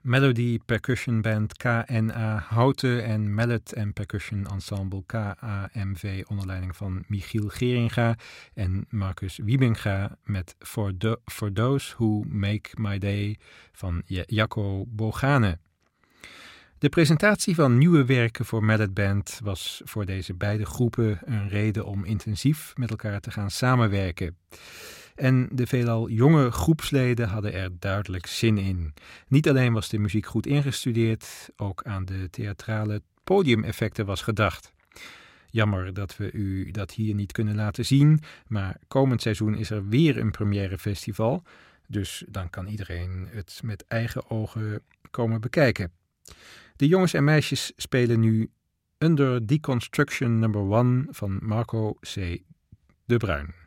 Melody Percussion Band KNA Houten en Mallet and Percussion Ensemble KAMV onder leiding van Michiel Geringa en Marcus Wiebinga met For Those Who Make My Day van Jacco Bogane. De presentatie van nieuwe werken voor Mallet Band was voor deze beide groepen een reden om intensief met elkaar te gaan samenwerken. En de veelal jonge groepsleden hadden er duidelijk zin in. Niet alleen was de muziek goed ingestudeerd, ook aan de theatrale podiumeffecten was gedacht. Jammer dat we u dat hier niet kunnen laten zien, maar komend seizoen is er weer een première festival, dus dan kan iedereen het met eigen ogen komen bekijken. De jongens en meisjes spelen nu Under Deconstruction No. 1 van Marco C. de Bruin.